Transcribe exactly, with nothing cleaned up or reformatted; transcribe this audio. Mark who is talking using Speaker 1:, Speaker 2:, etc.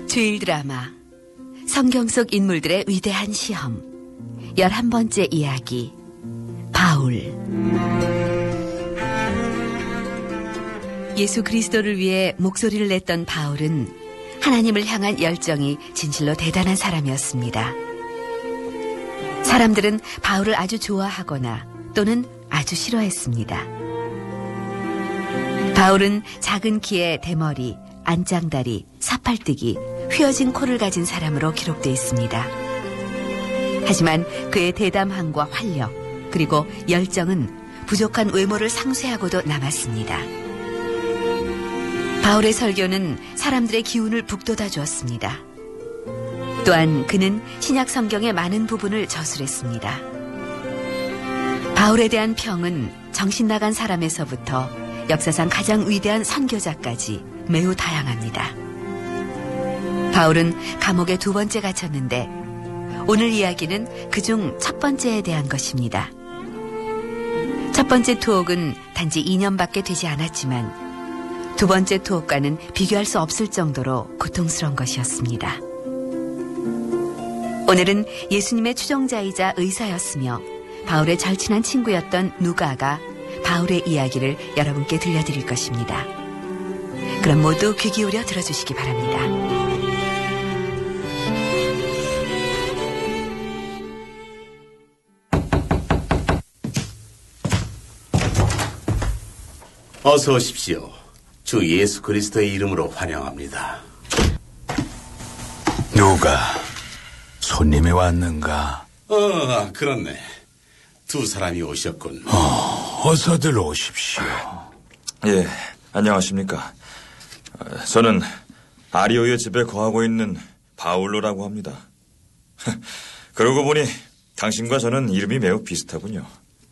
Speaker 1: 주일 드라마 성경 속 인물들의 위대한 시험 열한 번째 이야기 바울. 예수 그리스도를 위해 목소리를 냈던 바울은 하나님을 향한 열정이 진실로 대단한 사람이었습니다. 사람들은 바울을 아주 좋아하거나 또는 아주 싫어했습니다. 바울은 작은 키에 대머리, 안짱다리, 사팔뜨기, 휘어진 코를 가진 사람으로 기록되어 있습니다. 하지만 그의 대담함과 활력, 그리고 열정은 부족한 외모를 상쇄하고도 남았습니다. 바울의 설교는 사람들의 기운을 북돋아 주었습니다. 또한 그는 신약 성경의 많은 부분을 저술했습니다. 바울에 대한 평은 정신 나간 사람에서부터 역사상 가장 위대한 선교자까지 매우 다양합니다. 바울은 감옥에 두 번째 갇혔는데 오늘 이야기는 그중 첫 번째에 대한 것입니다. 첫 번째 투옥은 단지 이 년밖에 되지 않았지만 두 번째 투옥과는 비교할 수 없을 정도로 고통스러운 것이었습니다. 오늘은 예수님의 추종자이자 의사였으며 바울의 절친한 친구였던 누가가 바울의 이야기를 여러분께 들려드릴 것입니다. 그럼 모두 귀 기울여 들어주시기 바랍니다.
Speaker 2: 어서 오십시오. 주 예수 그리스도의 이름으로 환영합니다.
Speaker 3: 누가 손님이 왔는가?
Speaker 2: 어, 그렇네. 두 사람이 오셨군.
Speaker 3: 어, 어서들 오십시오.
Speaker 4: 예, 안녕하십니까. 저는 아리오의 집에 거하고 있는 바울로라고 합니다. 그러고 보니 당신과 저는 이름이 매우 비슷하군요.